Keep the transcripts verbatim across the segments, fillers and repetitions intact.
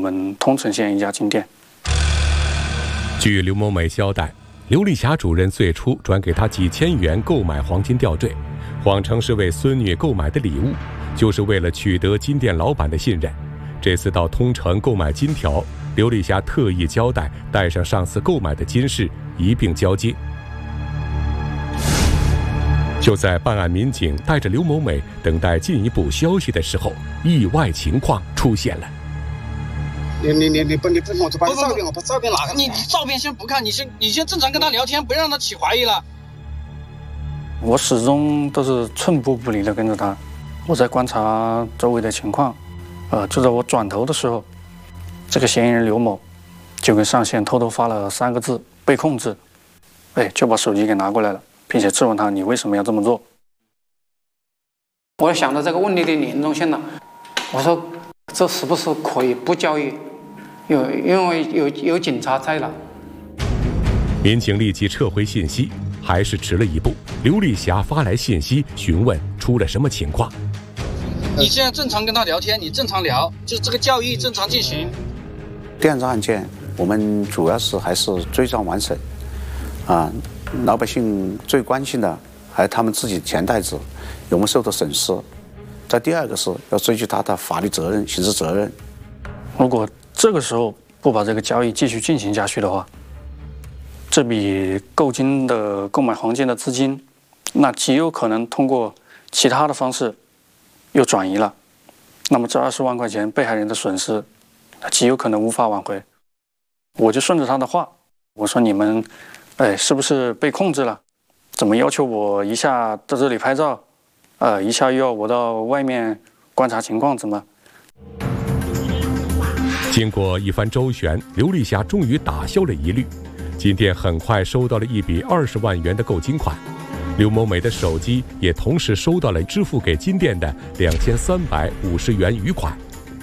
们通城县一家金店。 据刘某美交代，刘丽霞主任最初转给她几千元购买黄金吊坠，谎称是为孙女购买的礼物，就是为了取得金店老板的信任。这次到通城购买金条，刘丽霞特意交代带上上次购买的金饰一并交接。就在办案民警带着刘某美等待进一步消息的时候，意外情况出现了。 你你你你不你不我就把照片我把照片拿开。 你照片先不看，你先你先正常跟他聊天，不要让他起怀疑了。 我始终都是寸步不离的跟着他，我在观察周围的情况。呃，就在我转头的时候，这个嫌疑人刘某就跟上线偷偷发了三个字“被控制”，哎，就把手机给拿过来了，并且质问他：“你为什么要这么做？” 我想到这个问题的严重性了，我说这是不是可以不交易？有因为有有警察在了。 民警立即撤回信息，还是迟了一步。刘丽霞发来信息询问出了什么情况。 你现在正常跟他聊天，你正常聊，就这个交易正常进行。 电子案件我们主要是还是追赃完审，啊，老百姓最关心的还有他们自己钱袋子有没有受到损失。再第二个是要追究他的法律责任、刑事责任。 如果这个时候不把这个交易继续进行下去的话，这笔购金的购买黄金的资金，那极有可能通过其他的方式又转移了。那么这二十万块钱被害人的损失，那极有可能无法挽回。我就顺着他的话，我说：“你们，哎，是不是被控制了？怎么要求我一下在这里拍照，呃，一下又要我到外面观察情况，怎么？” 经过一番周旋，刘丽霞终于打消了疑虑。金店很快收到了一笔二十万元的购金款，刘某美的手机也同时收到了支付给金店的两千三百五十元余款。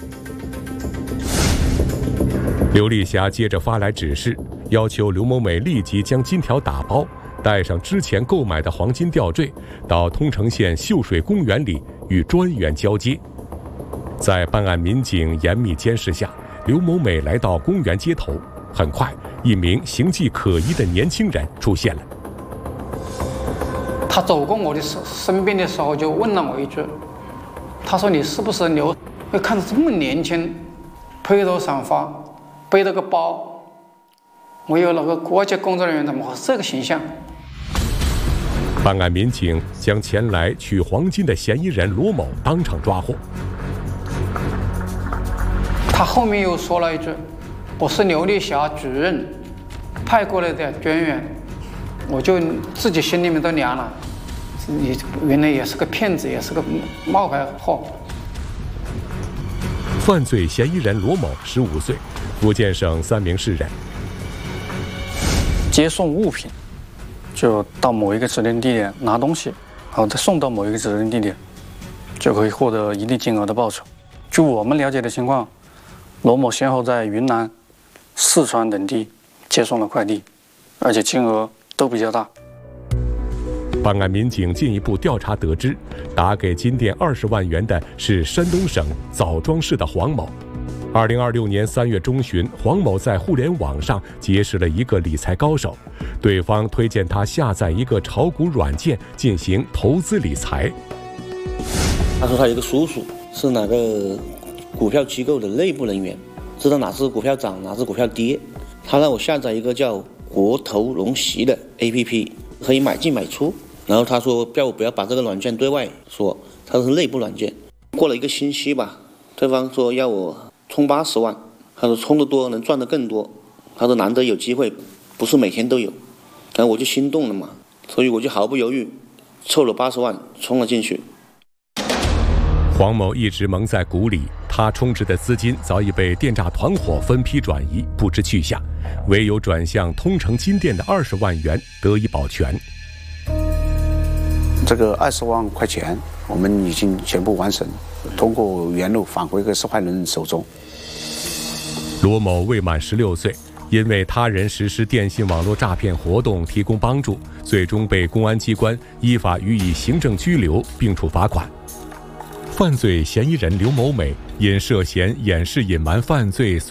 刘丽霞接着发来指示，要求刘某美立即将金条打包，带上之前购买的黄金吊坠，到通城县秀水公园里与专员交接。在办案民警严密监视下，刘某美来到公园街头。很快，一名形迹可疑的年轻人出现了。 他走过我的身边的时候，就问了我一句：“他说你是不是刘？看着这么年轻，披头散发，背着个包，我有那个国家工作人员怎么会这个形象？” 办案民警将前来取黄金的嫌疑人罗某当场抓获。 他后面又说了一句：“我是刘丽霞主任派过来的专员。”我就自己心里面都凉了，你原来也是个骗子，也是个冒牌货。 犯罪嫌疑人罗某十五岁，福建省三明市人。 接送物品，就到某一个指定地点拿东西，然后再送到某一个指定地点，就可以获得一定金额的报酬。据我们了解的情况，罗某先后在云南、四川等地接送了快递，而且金额都比较大。 办案民警进一步调查得知，打给金店二十万元的是山东省枣庄市的黄某。二零二六年三月中旬，黄某在互联网上结识了一个理财高手，对方推荐他下载一个炒股软件进行投资理财。 他说他有个叔叔是哪个股票机构的内部人员，知道哪只股票涨，哪只股票跌。他让我下载一个叫国投龙息的 A P P， 可以买进买出。然后他说叫我不要把这个软件对外说，他说是内部软件。过了一个星期吧，对方说要我充八十万，他说充得多能赚得更多，他说难得有机会，不是每天都有。然后我就心动了嘛，所以我就毫不犹豫凑了八十万充了进去。 黄某一直蒙在鼓里，他充值的资金早已被电诈团伙分批转移，不知去向，唯有转向通城金店的二十万元得以保全。 这个二十万块钱我们已经全部完成，通过原路返回给受害人手中。 罗某未满十六岁，因为他人实施电信网络诈骗活动提供帮助，最终被公安机关依法予以行政拘留并处罚款。犯罪嫌疑人刘某美因涉嫌掩饰隐瞒犯罪